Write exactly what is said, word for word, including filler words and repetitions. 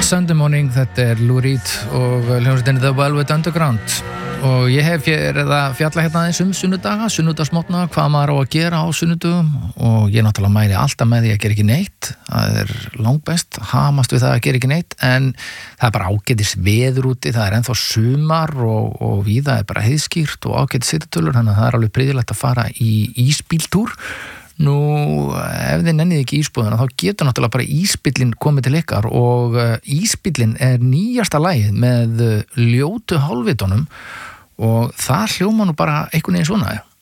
Sunday Morning, þetta er Lou Reed og hljómsveitin The Velvet Underground og ég hef verið að fjalla hérna aðeins um sunnudaga, sunnudagsmorgna, hvað maður á að gera á sunnudugum og ég náttúrulega mæli alltaf með því að gera ekki neitt, það er langbest, hamast við það að gera ekki neitt en það er bara ágætis veður úti, það er ennþá sumar og, og víða er bara heiðskýrt og ágætis sitatölur, þannig að það er alveg prýðilegt að fara í ísbíltúr. Nú, ef þið nennið ekki ísbúðuna þá getur náttúrulega bara ísbíllinn komið til ykkar og ísbíllinn er nýjasta lagið með ljótu hálfvitunum og það hljóma nú bara einhvern veginn svona.